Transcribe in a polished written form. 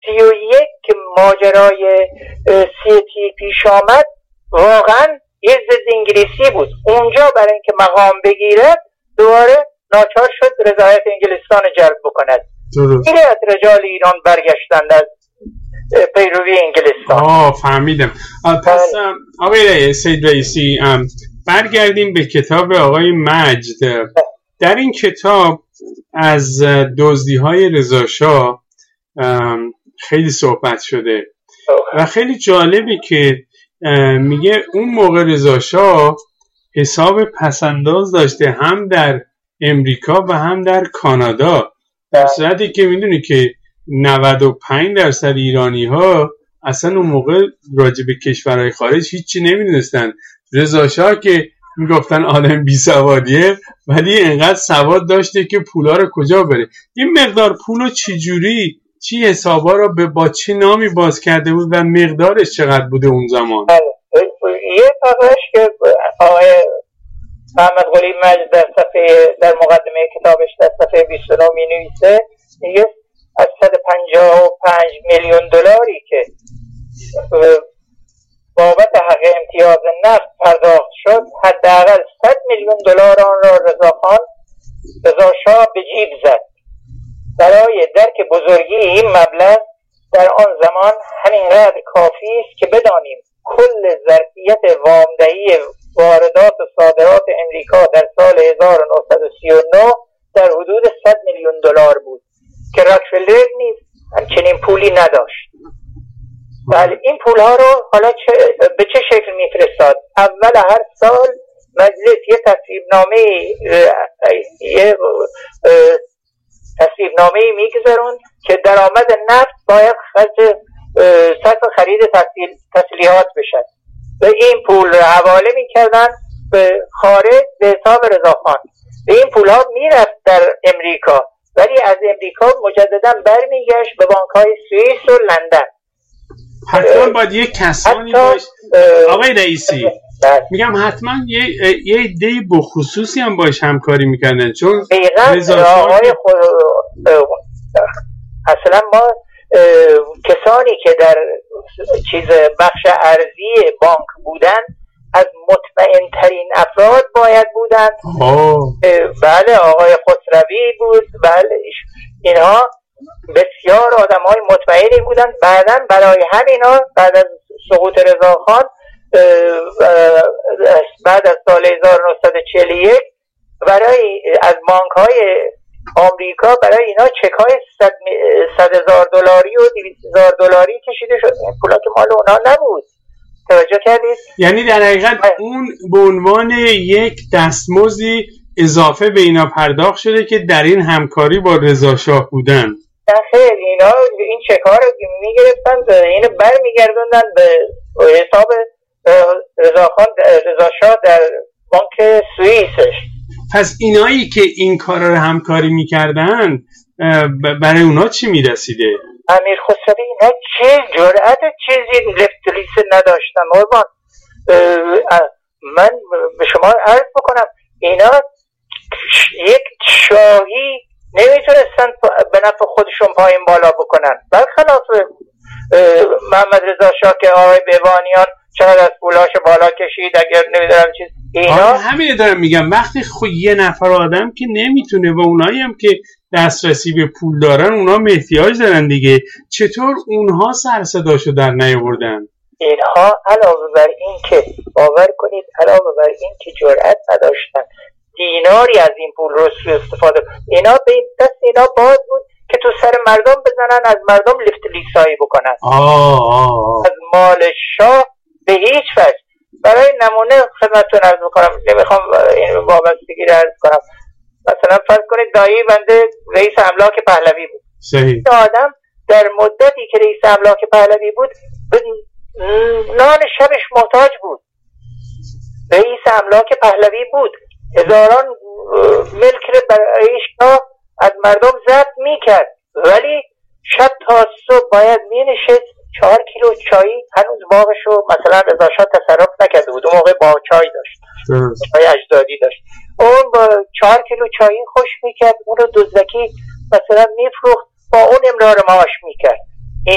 31 که ماجرای سیتی پیش آمد واقعا یه ضد انگلیسی بود. اونجا برای اینکه مقام بگیرد دوباره ناچار شد رضایت انگلستان جلب بکند. خیلی از رجال ایران برگشتند از پیروی انگلستان. فهمیدم. پس آقای سید رئیسی برگردیم به کتاب آقای مجد. در این کتاب از دزدی‌های رضا شاه خیلی صحبت شده و خیلی جالبه که میگه اون موقع رضا شاه حساب پسنداز داشته هم در امریکا و هم در کانادا، در صورتی که میدونی که 95% ایرانی ها اصلا اون موقع راجع به کشورهای خارج هیچی نمیدونستن. رضا شاه که میگفتن آدم بی سوادیه ولی انقدر سواد داشته که پولا رو کجا بره. این مقدار پولو چی حسابا رو با چه نامی باز کرده بود و مقدارش چقدر بوده اون زمان؟ یه فقرش که آقای محمد قلی مجد در مقدمه کتابش در صفحه 29 می نویسه، میگه از 155 میلیون دلاری که بابت حق امتیاز نفت پرداخت شد، حداقل 100 میلیون دلار آن را رضا شاه به جیب زد. برای درک بزرگی این مبلغ در آن زمان همینقدر کافی است که بدانیم کل ظرفیت وامدهی واردات و صادرات امریکا در سال 1939 در حدود 100 میلیون دلار بود که راکفلر نیز همچنین پولی نداشت. بله، این پولها رو حالا به چه شکل میفرستاد؟ اول هر سال مجلس یه تصویبنامه میگذارون که درآمد نفت باید صرف خرید تسلیحات بشد و این پول رو حواله میکردن به خارج به حساب رضاخان. این پول ها میرفت در امریکا ولی از امریکا مجددا برمیگشت به بانک های سوئیس و لندن. حتما باید یک کسانی باش آقای رئیسی، میگم حتما یه عده‌ای بخصوصی هم باش همکاری میکردن، چون اصلا ما کسانی که در بخش ارضی بانک بودن از مطمئن ترین افراد باید بودن. بله، آقای خسروی بود، بله، اینها بسیار آدم های مطمئنی بودن. بعدا برای همینا بعد از سقوط رضاخان بعد از سال 1941 از بانک های آمریکا برای اینا چک های 100,000 دلاری و 200,000 دلاری کشیده شد. این پولا که مال اونا نبود. توجه کردید؟ یعنی در حقیقت اون به عنوان یک دستمزدی اضافه به اینا پرداخت شده که در این همکاری با رضا شاه بودن. خیلی اینا این چک ها رو میگرفتن، اینو برمیگردوندن به حساب رضا شاه در بانک سوئیسش. پس اینایی که این کارا رو همکاری میکردن برای اونا چی میرسیده؟ امیر خسروی اینا چه جرأت چیزی لفتلیس نداشتن. من به شما عرض بکنم اینا یک شاهی نمیتونستن به نفع خودشون پایین بالا بکنن، برخلاف محمد رضا شاه که آقای بهبانیان چقدر از پولاشو بالا کشید. اگر نمیدونم چیز اینا همین دارم میگم، وقتی یه نفر آدم که نمیتونه و اونایی هم که دسترسی به پول دارن اونا هم احتیاج دارن دیگه، چطور اونها سر صداشو در نیاوردن؟ اینها علاوه بر این که باور کنید علاوه بر این که جرأت نداشتن دیناری از این پول رو استفاده، اینا به این دست اینا باز بود که تو سر مردم بزنن، از مردم لفت لیسایی بکنن. از مال شاه به هیچ وجه. برای نمونه خدمتتون عرض میکنم، نمیخوام این وابستگی رو عرض کنم، مثلا فرض کنید دایی بنده رئیس املاک پهلوی بود. صحیح. این آدم در مدتی که رئیس املاک پهلوی بود به نان شبش محتاج بود. رئیس املاک پهلوی بود، هزاران ملک رو برای شاه از مردم ضبط میکرد، ولی شب تا صبح باید مینشست 4 کیلو چایی، هنوز باغشو مثلا رضا شاه تصرف نکرده بود، اون موقع باغ چای داشت، چای اجدادی داشت، اون با 4 کیلو چایی خوش میکرد، اون رو دزدکی مثلا میفروخت، با اون امرار معاش میکرد.